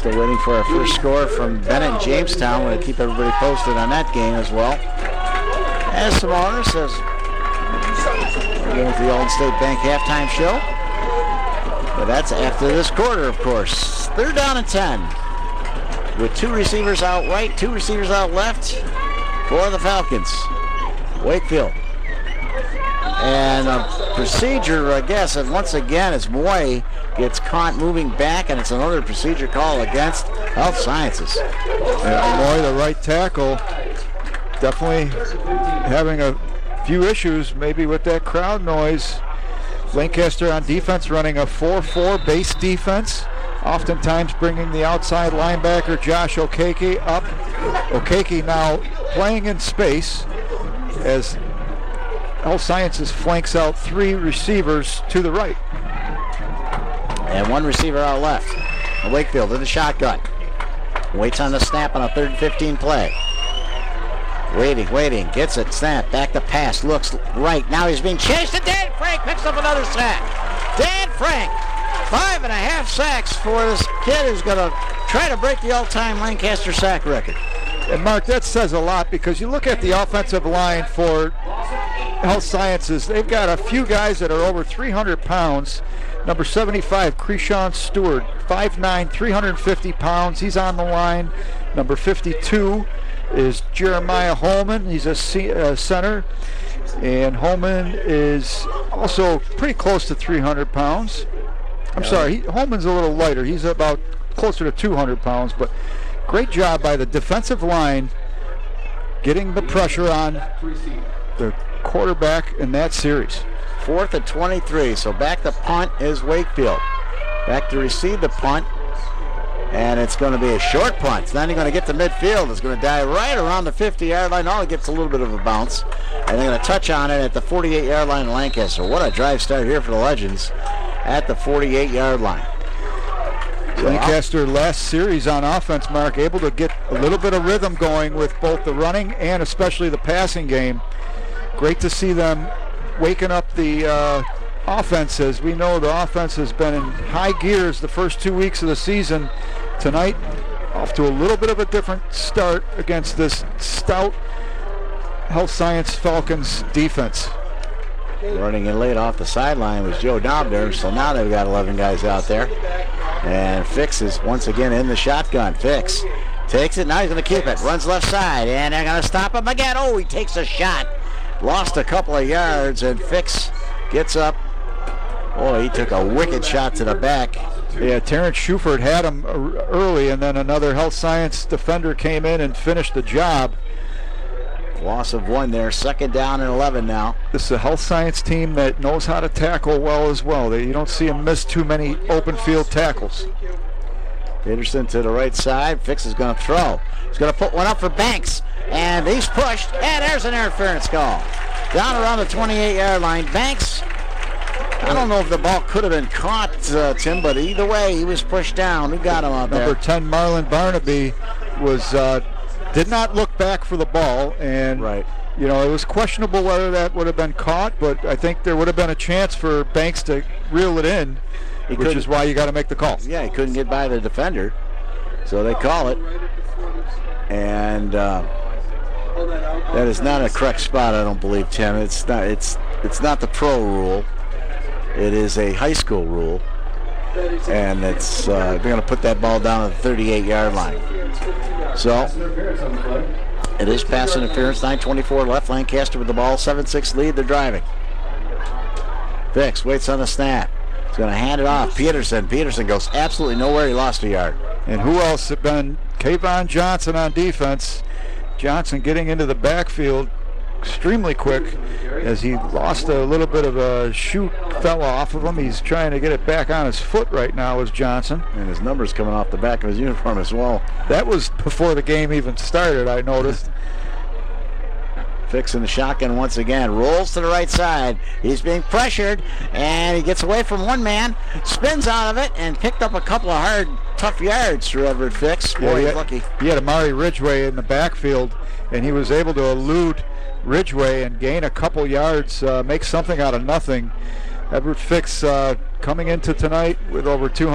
Still waiting for our first score from Bennett and Jamestown. We'll keep everybody posted on that game as well. As Simona says, we're going with the Alden State Bank halftime show. But that's after this quarter, of course. 3rd down and 10. With 2 receivers out right, 2 receivers out left for the Falcons. Wakefield. And a procedure, I guess, and once again, as Moy gets caught moving back, and it's another procedure call against Health Sciences. And Moy, the right tackle, definitely having a few issues, maybe with that crowd noise. Lancaster on defense running a 4-4 base defense, oftentimes bringing the outside linebacker Josh Okeke up. Okeke now playing in space as Health Sciences flanks out 3 receivers to the right. And 1 receiver out left. Wakefield in the shotgun. Waits on the snap on a 3rd and 15 play. Waiting, gets it, snap, back to pass, looks right. Now he's being chased, and Dan Frank picks up another sack. Dan Frank, 5.5 sacks for this kid who's going to try to break the all-time Lancaster sack record. And Mark, that says a lot, because you look at the offensive line for Health Sciences, they've got a few guys that are over 300 pounds. Number 75, Krishawn Stewart, 5'9", 350 pounds. He's on the line. Number 52 is Jeremiah Holman. He's a center. And Holman is also pretty close to 300 pounds. I'm sorry, Holman's a little lighter. He's about closer to 200 pounds. But great job by the defensive line getting the pressure on the quarterback in that series. 4th and 23, so back to punt is Wakefield. Back to receive the punt, and it's going to be a short punt. It's not even going to get to midfield. It's going to die right around the 50-yard line. All it gets a little bit of a bounce, and they're going to touch on it at the 48-yard line of Lancaster. What a drive start here for the Legends at the 48-yard line. Lancaster last series on offense, Mark, able to get a little bit of rhythm going with both the running and especially the passing game. Great to see them waking up the offenses. We know the offense has been in high gears the first 2 weeks of the season. Tonight, off to a little bit of a different start against this stout Health Science Falcons defense. Running in late off the sideline was Joe Dobner, so now they've got 11 guys out there. And Fix is once again in the shotgun. Fix takes it, now he's going to keep it. Runs left side, and they're going to stop him again. Oh, he takes a shot. Lost a couple of yards, and Fix gets up. Oh, he took a wicked shot to the back. Yeah, Terrence Schufert had him early, and then another Health Science defender came in and finished the job. Loss of 1 there. 2nd down and 11 now. This is a Health Science team that knows how to tackle well as well. You don't see them miss too many open field tackles. Peterson to the right side. Fix is going to throw. He's going to put one up for Banks. And he's pushed, and there's an interference call. Down around the 28-yard line. Banks, I don't know if the ball could have been caught, Tim, but either way, he was pushed down. Who got him out there? Number 10, Marlon Barnaby, was did not look back for the ball, and you know, it was questionable whether that would have been caught, but I think there would have been a chance for Banks to reel it in, which is why you got to make the call. Yeah, he couldn't get by the defender, so they call it. And that is not a correct spot, I don't believe, Tim. It's not. It's not the pro rule. It is a high school rule, and it's they're going to put that ball down at the 38-yard line. So it is pass interference. 9:24 left. Lancaster with the ball. 7-6 lead. They're driving. Fix waits on the snap. He's going to hand it off. Peterson. Peterson goes absolutely nowhere. He lost a yard. And who else had been? Kayvon Johnson on defense. Johnson getting into the backfield extremely quick as he lost a little bit of a shoe, fell off of him. He's trying to get it back on his foot right now as Johnson. And his number's coming off the back of his uniform as well. That was before the game even started, I noticed. Fix in the shotgun once again. Rolls to the right side. He's being pressured, and he gets away from one man, spins out of it, and picked up a couple of hard, tough yards through Everett Fix. Boy, he's lucky. He had Amari Ridgway in the backfield, and he was able to elude Ridgway and gain a couple yards, make something out of nothing. Everett Fix coming into tonight with over 200